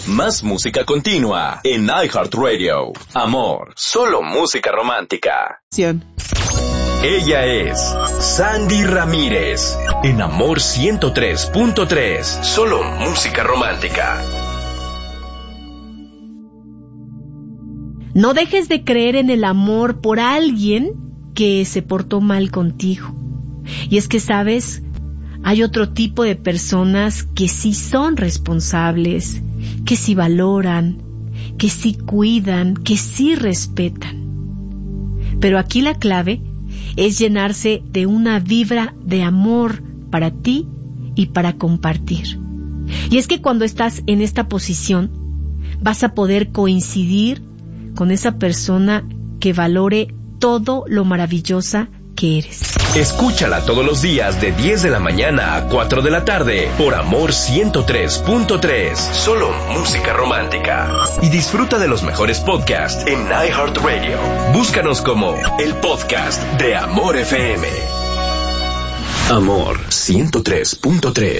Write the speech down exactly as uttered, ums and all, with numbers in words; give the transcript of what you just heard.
Más música continua en iHeartRadio. Amor, solo música romántica. Ella es Sandy Ramírez, en Amor ciento tres punto tres, solo música romántica. No dejes de creer en el amor por alguien que se portó mal contigo. Y es que, ¿sabes? Hay otro tipo de personas que sí son responsables, que sí valoran, que sí cuidan, que sí respetan. Pero aquí la clave es llenarse de una vibra de amor para ti y para compartir. Y es que cuando estás en esta posición, vas a poder coincidir con esa persona que valore todo lo maravillosa que eres. Escúchala todos los días de diez de la mañana a cuatro de la tarde por Amor ciento tres punto tres, solo música romántica. Y disfruta de los mejores podcasts en iHeartRadio. Búscanos como el podcast de Amor F M. Amor ciento tres punto tres.